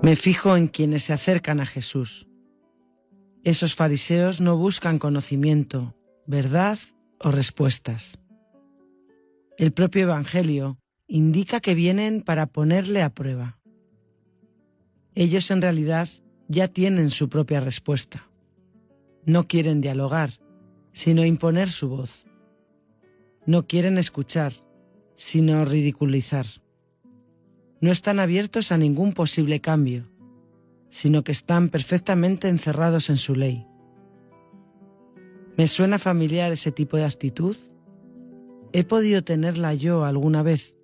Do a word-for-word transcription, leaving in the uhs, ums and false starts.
Me fijo en quienes se acercan a Jesús. Esos fariseos no buscan conocimiento, verdad o respuestas. El propio Evangelio indica que vienen para ponerle a prueba. Ellos en realidad ya tienen su propia respuesta. No quieren dialogar, sino imponer su voz. No quieren escuchar, sino ridiculizar. No están abiertos a ningún posible cambio, sino que están perfectamente encerrados en su ley. ¿Me suena familiar ese tipo de actitud? ¿He podido tenerla yo alguna vez?